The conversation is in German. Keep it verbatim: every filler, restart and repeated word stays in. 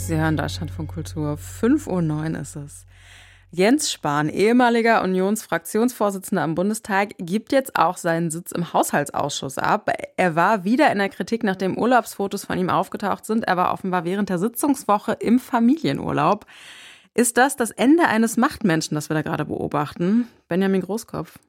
Sie hören Deutschlandfunk Kultur. fünf Uhr neun ist es. Jens Spahn, ehemaliger Unionsfraktionsvorsitzender am Bundestag, gibt jetzt auch seinen Sitz im Haushaltsausschuss ab. Er war wieder in der Kritik, nachdem Urlaubsfotos von ihm aufgetaucht sind. Er war offenbar während der Sitzungswoche im Familienurlaub. Ist das das Ende eines Machtmenschen, das wir da gerade beobachten? Benjamin Großkopf.